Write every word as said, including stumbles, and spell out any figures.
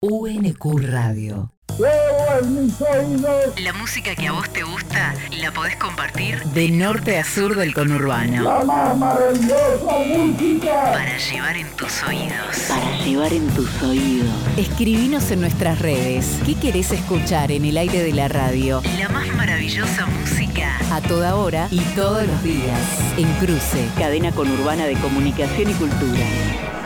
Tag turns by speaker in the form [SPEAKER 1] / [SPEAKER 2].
[SPEAKER 1] U N Q Radio.
[SPEAKER 2] ¡Fuego en mis oídos!
[SPEAKER 1] La música que a vos te gusta la podés compartir de norte a sur del conurbano.
[SPEAKER 2] ¡La más maravillosa música!
[SPEAKER 1] Para llevar en tus oídos.
[SPEAKER 3] Para llevar en tus oídos.
[SPEAKER 1] Escribinos en nuestras redes. ¿Qué querés escuchar en el aire de la radio? La más maravillosa música. A toda hora y todos los días. En Cruce.
[SPEAKER 3] Cadena conurbana de comunicación y cultura.